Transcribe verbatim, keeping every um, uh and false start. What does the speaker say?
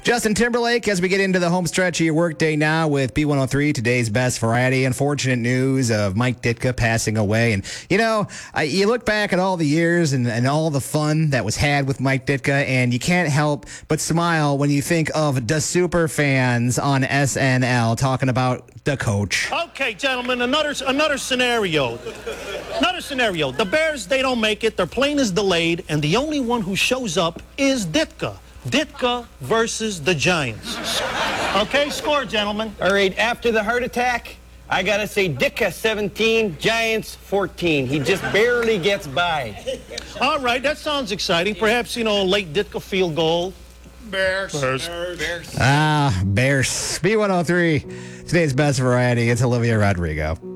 Justin Timberlake, as we get into the home stretch of your workday now with B one oh three, today's best variety. Unfortunate news of Mike Ditka passing away. And, you know, I, you look back at all the years and, and all the fun that was had with Mike Ditka, and you can't help but smile when you think of the super fans on S N L talking about the coach. Okay, gentlemen, another another scenario. Another scenario. The Bears, they don't make it. Their plane is delayed, and the only one who shows up is Ditka. Ditka versus the Giants. Okay, score, gentlemen. All right, after the heart attack, I gotta say Ditka seventeen, Giants fourteen. He just barely gets by. All right, that sounds exciting. Perhaps, you know, a late Ditka field goal. Bears. Bears. Bears. Ah, Bears. B one oh three, today's best variety. It's Olivia Rodrigo.